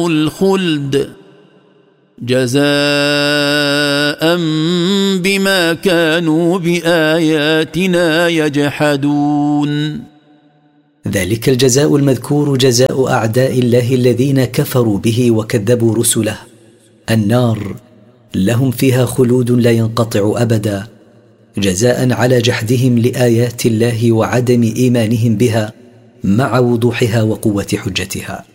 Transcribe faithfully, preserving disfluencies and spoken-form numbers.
الخلد جزاء بما كانوا بآياتنا يجحدون. ذلك الجزاء المذكور جزاء أعداء الله الذين كفروا به وكذبوا رسله، النار لهم فيها خلود لا ينقطع أبدا، جزاء على جحدهم لآيات الله وعدم إيمانهم بها مع وضوحها وقوة حجتها.